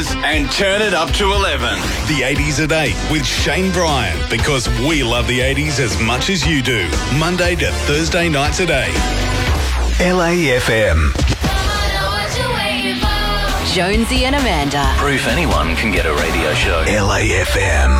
And turn it up to 11. The 80s at 8 with Shane Bryan, because we love the 80s as much as you do. Monday to Thursday nights at 8. LAFM. Jonesy and Amanda. Proof anyone can get a radio show. LAFM.